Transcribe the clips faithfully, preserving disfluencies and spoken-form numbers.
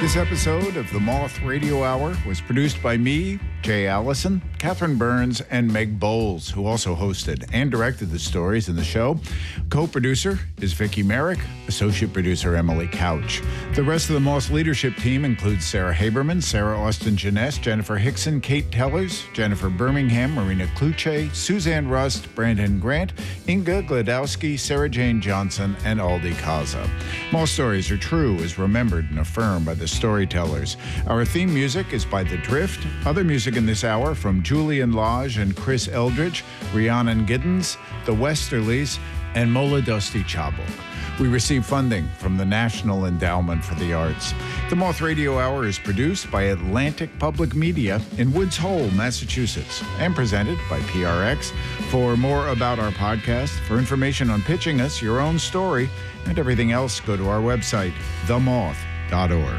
This episode of the Moth Radio Hour was produced by me, Jay Allison, Catherine Burns, and Meg Bowles, who also hosted and directed the stories in the show. Co-producer is Vicki Merrick, associate producer Emily Couch. The rest of the Moth leadership team includes Sarah Haberman, Sarah Austin Jeunesse, Jennifer Hickson, Kate Tellers, Jennifer Birmingham, Marina Kluche, Suzanne Rust, Brandon Grant, Inga Gladowski, Sarah Jane Johnson, and Aldi Kaza. Moth stories are true, is remembered and affirmed by the storytellers. Our theme music is by The Drift. Other music in this hour from Julian Lodge and Chris Eldridge, Rhiannon Giddens, The Westerlies, and Mola Dosti Chabuk. We receive funding from the National Endowment for the Arts. The Moth Radio Hour is produced by Atlantic Public Media in Woods Hole, Massachusetts, and presented by P R X. For more about our podcast, for information on pitching us your own story, and everything else, go to our website, the moth dot org.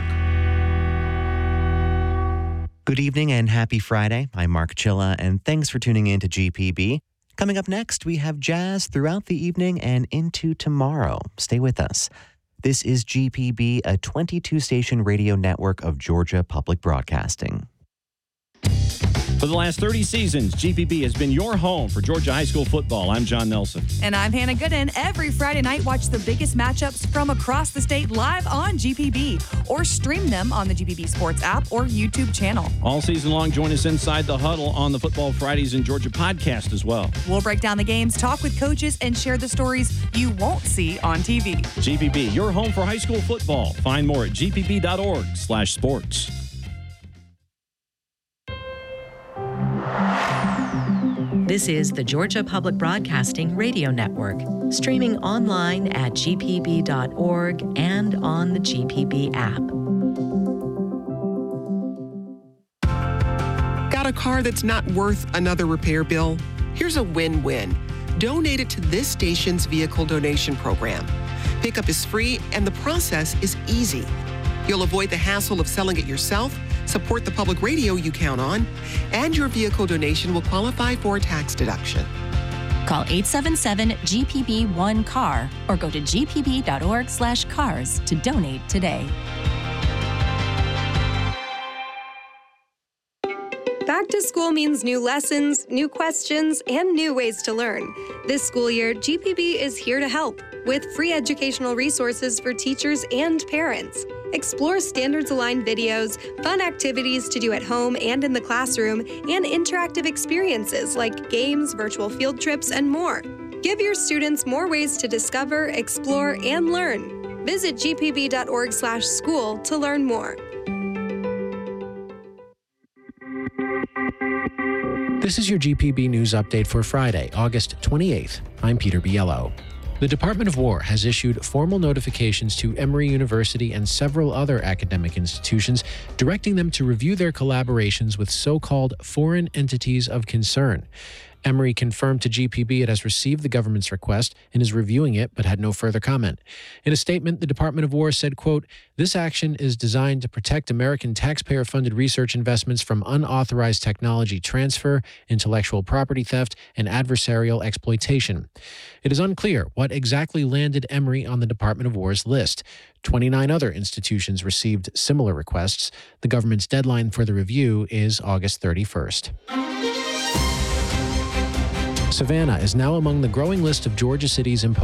Good evening and happy Friday. I'm Mark Chilla, and thanks for tuning in to G P B. Coming up next, we have jazz throughout the evening and into tomorrow. Stay with us. This is G P B, a twenty-two station radio network of Georgia Public Broadcasting. For the last thirty seasons, G P B has been your home for Georgia high school football. I'm John Nelson. And I'm Hannah Gooden. Every Friday night, watch the biggest matchups from across the state live on G P B, or stream them on the G P B Sports app or YouTube channel. All season long, join us inside the huddle on the Football Fridays in Georgia podcast as well. We'll break down the games, talk with coaches, and share the stories you won't see on T V. G P B, your home for high school football. Find more at g p b dot org slash sports. This is the Georgia Public Broadcasting Radio Network, streaming online at g p b dot org and on the G P B app. Got a car that's not worth another repair bill? Here's a win-win. Donate it to this station's vehicle donation program. Pickup is free and the process is easy. You'll avoid the hassle of selling it yourself, support the public radio you count on, and your vehicle donation will qualify for a tax deduction. Call eight seven seven G P B one C A R or go to g p b dot org slash cars to donate today. Back to school means new lessons, new questions, and new ways to learn. This school year, G P B is here to help with free educational resources for teachers and parents. Explore standards-aligned videos, fun activities to do at home and in the classroom, and interactive experiences like games, virtual field trips, and more. Give your students more ways to discover, explore, and learn. Visit g p b dot org slash school to learn more. This is your G P B News Update for Friday, August twenty-eighth. I'm Peter Biello. The Department of War has issued formal notifications to Emory University and several other academic institutions, directing them to review their collaborations with so-called foreign entities of concern. Emory confirmed to G P B it has received the government's request and is reviewing it, but had no further comment. In a statement, the Department of War said, quote, "This action is designed to protect American taxpayer-funded research investments from unauthorized technology transfer, intellectual property theft, and adversarial exploitation." It is unclear what exactly landed Emory on the Department of War's list. twenty-nine other institutions received similar requests. The government's deadline for the review is August thirty-first. Savannah is now among the growing list of Georgia cities imposing